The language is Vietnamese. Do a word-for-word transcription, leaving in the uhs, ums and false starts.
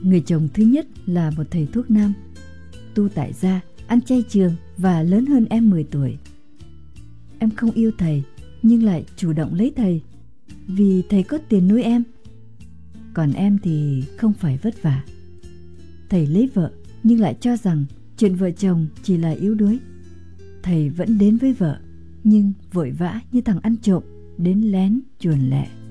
Người chồng thứ nhất là một thầy thuốc nam, tu tại gia, ăn chay trường và lớn hơn em mười tuổi. Em không yêu thầy nhưng lại chủ động lấy thầy vì thầy có tiền nuôi em. Còn em thì không phải vất vả. Thầy lấy vợ nhưng lại cho rằng chuyện vợ chồng chỉ là yếu đuối. Thầy vẫn đến với vợ nhưng vội vã như thằng ăn trộm, đến lén chuồn lẹ.